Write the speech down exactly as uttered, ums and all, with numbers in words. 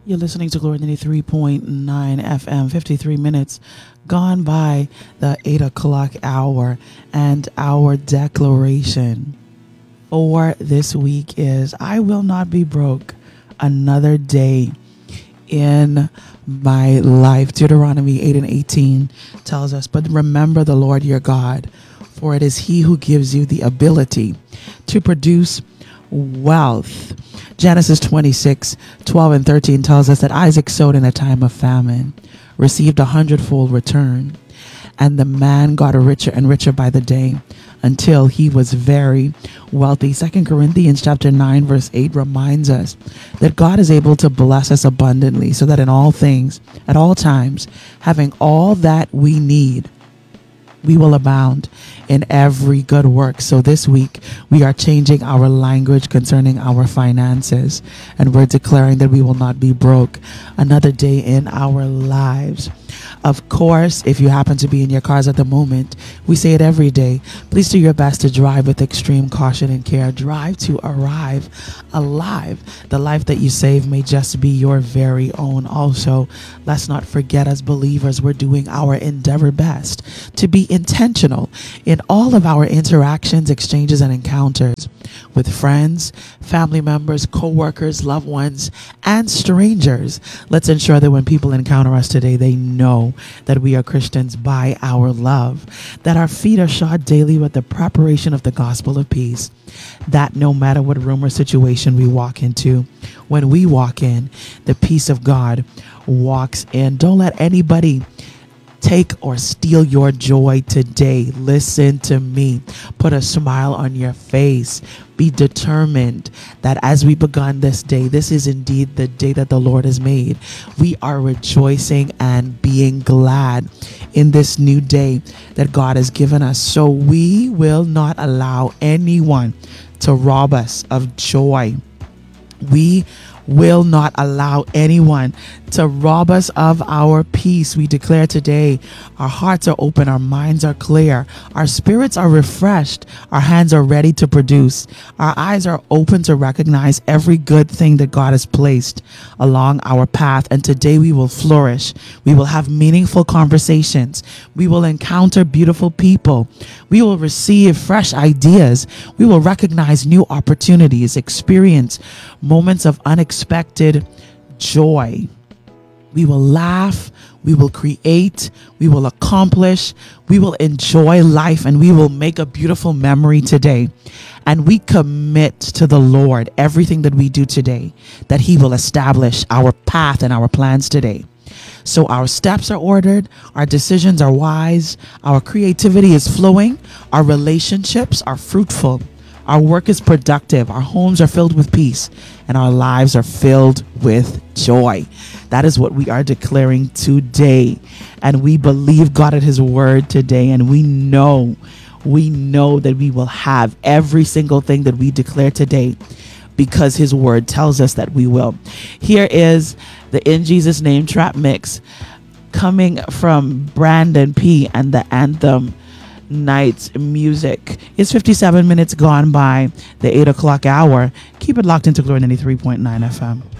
You're listening to Glory ninety-three point nine F M, fifty-three minutes gone by the eight o'clock hour, and our declaration for this week is, I will not be broke another day in my life. Deuteronomy eight and eighteen tells us, but remember the Lord your God, for it is he who gives you the ability to produce wealth. Genesis twenty-six, twelve and thirteen tells us that Isaac sowed in a time of famine, received a hundredfold return, and the man got richer and richer by the day until he was very wealthy. Second Corinthians chapter nine verse eight reminds us that God is able to bless us abundantly, so that in all things, at all times, having all that we need, we will abound in every good work. So this week, we are changing our language concerning our finances, and we're declaring that we will not be broke another day in our lives. Of course, if you happen to be in your cars at the moment, we say it every day. Please do your best to drive with extreme caution and care. Drive to arrive alive. The life that you save may just be your very own. Also, let's not forget, as believers, we're doing our endeavor best to be intentional in all of our interactions, exchanges, and encounters with friends, family members, co-workers, loved ones, and strangers. Let's ensure that when people encounter us today, they know that we are Christians by our love, that our feet are shod daily with the preparation of the gospel of peace, that no matter what room or situation we walk into, when we walk in, the peace of God walks in. Don't let anybody take or steal your joy today. Listen to me. Put a smile on your face. Be determined that as we begun this day, this is indeed the day that the Lord has made. We are rejoicing and being glad in this new day that God has given us. So we will not allow anyone to rob us of joy. We will not allow anyone to rob us of our peace. We declare today our hearts are open, our minds are clear, our spirits are refreshed, our hands are ready to produce, our eyes are open to recognize every good thing that God has placed along our path. And today we will flourish. We will have meaningful conversations. We will encounter beautiful people. We will receive fresh ideas. We will recognize new opportunities, experience moments of unexpected joy. We will laugh, we will create, we will accomplish, we will enjoy life, and we will make a beautiful memory today. And we commit to the Lord everything that we do today, that he will establish our path and our plans today. So our steps are ordered, our decisions are wise, our creativity is flowing, our relationships are fruitful, our work is productive, our homes are filled with peace, and our lives are filled with joy. That is what we are declaring today. And we believe God at his word today, and we know, we know that we will have every single thing that we declare today, because his word tells us that we will. Here is the In Jesus Name trap mix coming from Brandon P. and the anthem Night's Music. It's fifty-seven minutes gone by the eight o'clock hour. Keep it locked into Glory ninety-three point nine F M.